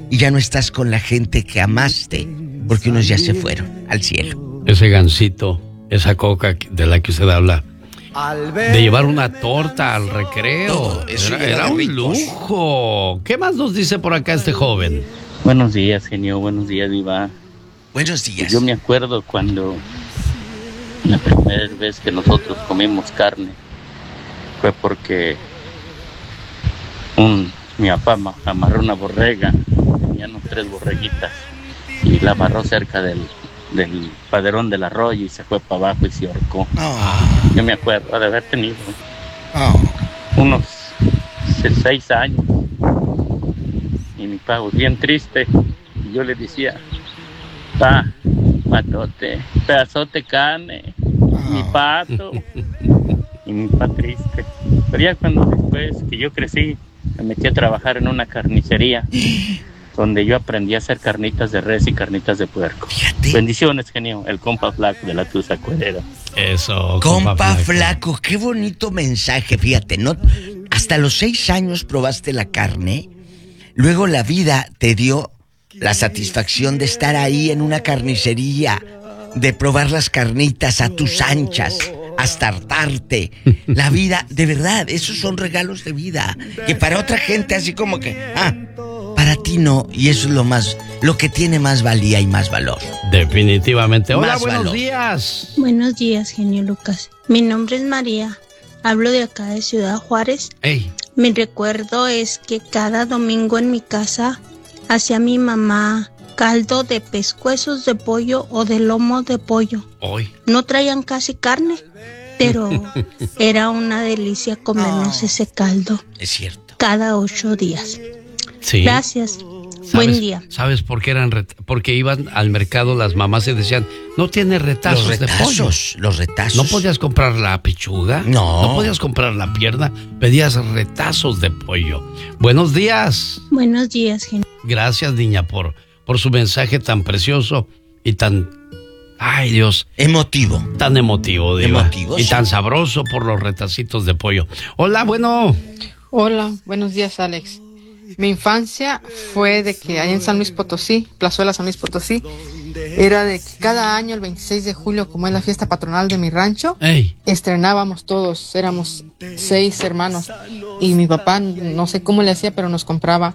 y ya no estás con la gente que amaste, porque unos ya se fueron al cielo. Ese gansito, esa coca de la que usted habla, de llevar una torta al recreo, era un lujo. ¿Qué más nos dice por acá este joven? Buenos días, genio, buenos días, Diva. Buenos días. Yo me acuerdo cuando la primera vez que nosotros comimos carne fue porque mi papá amarró una borrega, teníamos 3 borreguitas, y la amarró cerca del paderón del arroyo y se fue para abajo y se ahorcó. Yo me acuerdo de haber tenido unos 6 años y mi papá bien triste, y yo le decía: patote, pedazote carne, mi pato. Y mi papá triste. Pero ya cuando después que yo crecí, me metí a trabajar en una carnicería donde yo aprendí a hacer carnitas de res y carnitas de puerco. Fíjate. Bendiciones, genio, el compa flaco de la Tusa Cuerera. Eso, compa flaco, qué bonito mensaje. Fíjate, ¿no? Hasta los 6 años probaste la carne, luego la vida te dio la satisfacción de estar ahí en una carnicería, de probar las carnitas a tus anchas, hasta hartarte. La vida, de verdad, esos son regalos de vida, que para otra gente así como que, para ti no, y eso es lo que tiene más valía y más valor. Definitivamente. Hola, más buenos valor. días. Buenos días, genio Lucas. Mi nombre es María. Hablo de acá de Ciudad Juárez. Hey. Mi recuerdo es que cada domingo en mi casa hacía mi mamá caldo de pescuezos de pollo o de lomo de pollo. Hoy. No traían casi carne, pero era una delicia comernos ese caldo. Es cierto. Cada 8 días. Sí. Gracias. Buen día. ¿Sabes por qué porque iban al mercado las mamás y decían: no tiene retazos de pollo? Los retazos. ¿No podías comprar la pechuga? No. ¿No podías comprar la pierna? Pedías retazos de pollo. Buenos días. Buenos días, genio. Gracias, niña, por su mensaje tan precioso y tan... Ay, Dios. Emotivo. Tan emotivo, Diva. Emotivo, y sí. tan sabroso por los retacitos de pollo. Hola, bueno. Hola, buenos días, Alex. Mi infancia fue de que allá en San Luis Potosí, Plazuela San Luis Potosí, era de que cada año, el 26 de julio, como es la fiesta patronal de mi rancho, estrenábamos todos, éramos 6 hermanos, y mi papá, no sé cómo le hacía, pero nos compraba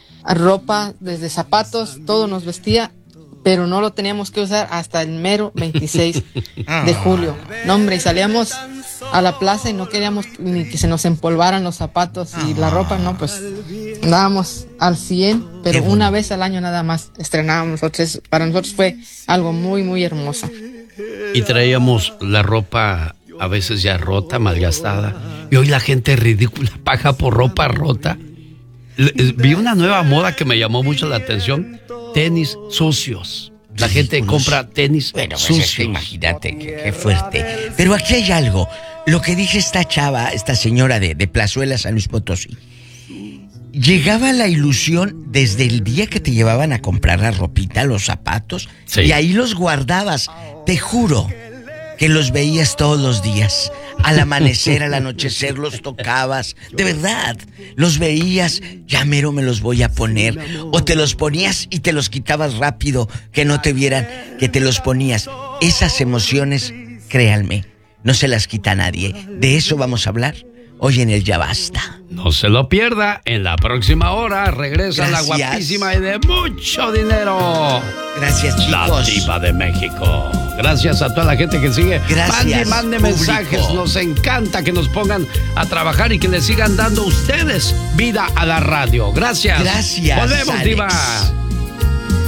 ropa, desde zapatos, todo nos vestía, pero no lo teníamos que usar hasta el mero 26 de julio. No, hombre, y salíamos a la plaza y no queríamos ni que se nos empolvaran los zapatos y la ropa, no, pues andábamos al 100, pero una vez al año nada más estrenábamos. Para nosotros fue algo muy, muy hermoso. Y traíamos la ropa a veces ya rota, malgastada, y hoy la gente ridícula paga por ropa rota. Vi una nueva moda que me llamó mucho la atención: tenis sucios. La gente compra tenis sucios. Es que imagínate, qué fuerte. Pero aquí hay algo. Lo que dice esta señora de Plazuela, San Luis Potosí. Llegaba la ilusión desde el día que te llevaban a comprar la ropita, los zapatos, sí, y ahí los guardabas. Te juro que los veías todos los días. Al amanecer, al anochecer los tocabas. De verdad, los veías, ya mero me los voy a poner. O te los ponías y te los quitabas rápido, que no te vieran que te los ponías. Esas emociones, créanme, no se las quita nadie. De eso vamos a hablar hoy en el Ya Basta. No se lo pierda, en la próxima hora regresa la guapísima y de mucho dinero. Gracias, chicos. La Diva de México. Gracias a toda la gente que sigue. Gracias, mande público. mensajes. Nos encanta que nos pongan a trabajar y que le sigan dando ustedes vida a la radio. Gracias. Gracias, Volvemos, Alex. Diva.